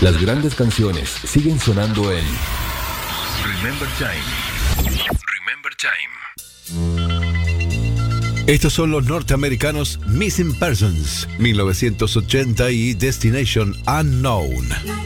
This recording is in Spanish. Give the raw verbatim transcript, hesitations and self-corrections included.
Las grandes canciones siguen sonando en Remember Time. Remember Time. Estos son los norteamericanos Missing Persons, mil novecientos ochenta y Destination Unknown.